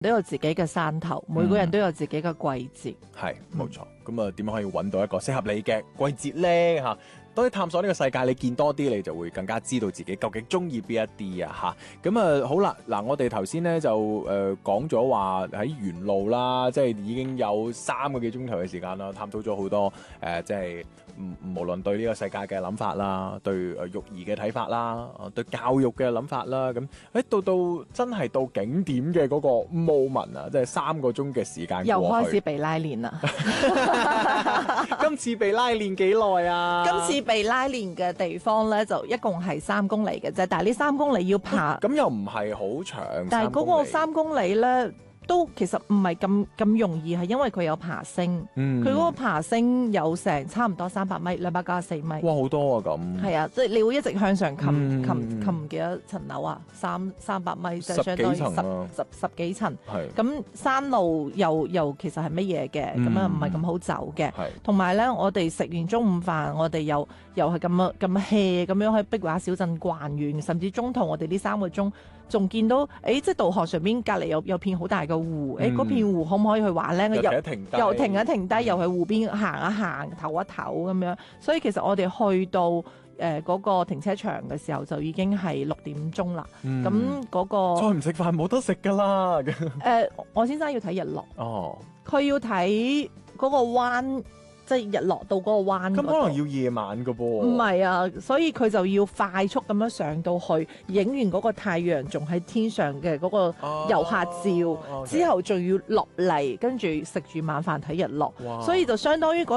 都有自己嘅山頭，每個人都有自己嘅季節。 係冇錯。咁啊，點樣可以揾到一個適合你嘅季節咧？嚇，多啲探索呢個世界，你見多啲，你就會更加知道自己究竟中意邊一啲啊！嚇，咁啊好啦，嗱，我哋頭先咧就講咗話喺沿路啦，即係已經有3個幾鐘頭嘅時間啦，探討咗好多即係無論對呢個世界嘅諗法啦，對育兒嘅睇法啦，對教育嘅諗法啦，咁到真係到景點嘅嗰個 moment 啊，即係3個鐘嘅時間又過去開始被拉練啦！ 今次被拉練幾耐啊？ 今次被拉練嘅地方咧，就一共係3公里嘅啫，但係呢3公里要爬， 咁又唔係好長。 但係嗰個 3 3公里咧，都其實唔係咁容易，係因為佢有爬升，佢嗰個爬升有成差唔多300米，294米。 哇，好多啊咁！ 係啊，即係你會一直向上擒幾多層樓啊？300米，即係相當於十幾層。 係咁山路又其實係乜嘢嘅？咁啊唔係咁好走嘅。同埋咧，我哋食完中午飯，我哋又係咁 hea 咁樣喺碧華小鎮逛完，甚至中途我哋呢3個鐘仲見到，即係導航上邊隔離有片好大嘅湖，嗰片湖可唔可以去玩咧？又停一停低，又喺湖邊行一行，唞一唞咁樣。所以其實我哋去到嗰個停車場嘅時候，就已經係6點鐘啦。咁嗰個再唔食飯冇得食㗎啦。 我先生要睇日落。 哦， 佢要睇嗰個灣。即係日落到嗰個灣， 咁可能要夜晚㗎噃。 唔係啊，所以佢就要快速咁樣上到去，影完嗰個太陽仲喺天上嘅嗰個遊客照，之後仲要落嚟，跟住食住晚飯睇日落。所以就相當於嗰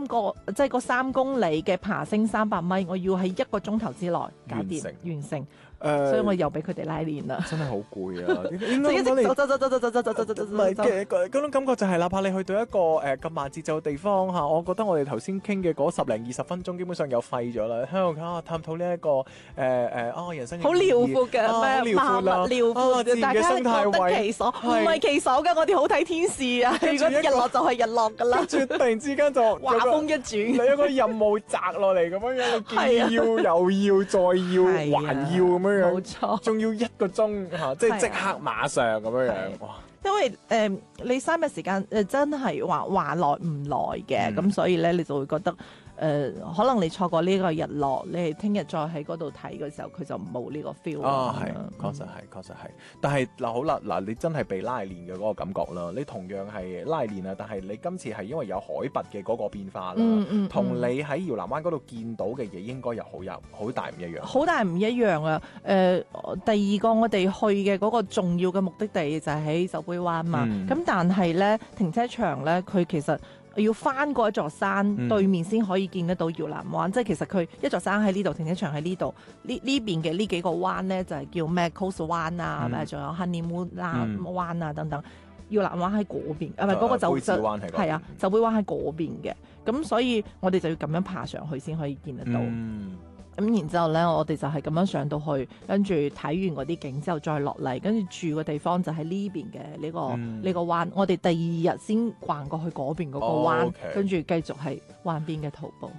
3公里嘅爬升300米，我要喺1個鐘頭之內搞掂完成。所以我又俾佢哋拉練啦。 真係好攰啊！應該一直走。 唔係嘅嗰種感覺就係，哪怕你去到一個咁慢節奏嘅地方嚇，我覺得我哋頭先傾嘅嗰10零20分鐘，基本上又廢咗啦。喺度探討呢一個人生好遼闊嘅咩萬物遼闊，大家各得其所，唔係其所嘅。我哋好睇天視啊！如果日落就係日落㗎啦。 跟住突然之間就畫風一轉， 你有個任務擲落嚟咁樣，既要又要再要還要咁樣。 冇錯， 仲要1個鐘嚇，即係即刻馬上咁樣樣，哇！ 因為你3日時間真係話耐唔耐嘅，咁所以咧你就會覺得可能你錯過呢個日落，你係聽日再喺嗰度睇嘅時候，佢就冇呢個 feel 啊，係，確實係。但係嗱好啦，嗱你真係被拉練嘅嗰個感覺啦，你同樣係拉練啊，但係你今次係因為有海拔嘅嗰個變化啦，同你喺搖籃灣嗰度見到嘅嘢應該有好大唔一樣。好大唔一樣啊！ 第2個我哋去嘅嗰個重要嘅目的地就係喺酒杯灣嘛，咁但係咧停車場咧，佢其實要翻過一座山對面先可以見得到搖籃灣，即係其實佢一座山喺呢度，停車場喺呢度，呢邊嘅呢幾個灣咧就係叫咩 Coast 灣啊，仲有 Honeymoon 灣啊等等。搖籃灣喺嗰邊，唔係嗰個酒係啊，酒杯灣喺嗰邊嘅，咁所以我哋就要咁樣爬上去先可以見得到。咁然之後咧，我哋就係咁樣上到去，跟住睇完嗰啲景之後再落嚟，跟住住嘅地方就喺呢邊嘅呢個灣。我哋第2日先逛過去嗰邊嗰個灣，跟住繼續係灣邊嘅徒步。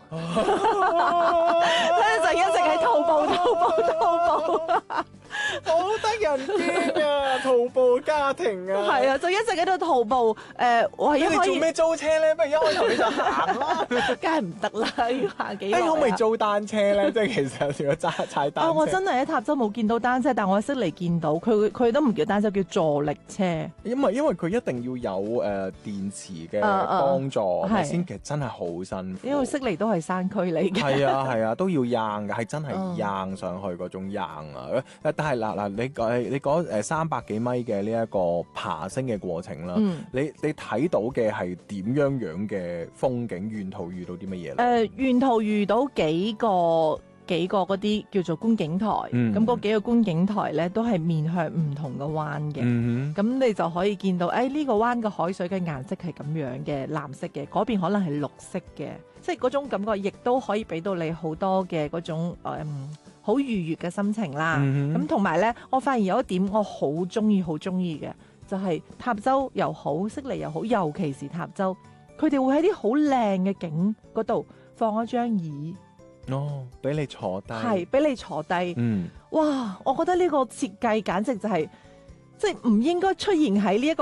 跟住就一直喺徒步。 好得人驚啊！徒步家庭啊， 係啊，就一直喺度徒步。我係你做咩租車咧？不如一開頭你就行啦， 梗係唔得啦，要行幾耐？ 可唔可以租單車咧？即係其實如果踩單車， 我真係喺塔州冇見到單車，但我喺悉尼見到佢都唔叫單車，叫助力車。因為佢一定要有電池嘅幫助，係先其實真係好辛苦。 因為悉尼都係山區嚟嘅。 係啊，都要硬嘅，係真係硬上去嗰種硬啊！但係嗱，你講300幾米嘅呢一個爬升嘅過程啦，你睇到嘅係點樣嘅風景？沿途遇到啲乜嘢咧？ 沿途遇到幾個嗰啲叫做觀景台，咁嗰幾個觀景台咧都係面向唔同嘅灣嘅，咁你就可以見到，呢個灣嘅海水嘅顏色係咁樣嘅，藍色嘅，嗰邊可能係綠色嘅，即係嗰種感覺，亦都可以俾到你好多嘅嗰種好愉悅嘅心情啦。咁同埋咧，我發現有一點我好中意嘅，就係塔州又好，悉尼又好，尤其是塔州，佢哋會喺啲好靚嘅景嗰度放一張椅。 俾你坐低， 係俾你坐低。哇！我覺得呢個設計簡直就係即係唔應該出現喺呢一個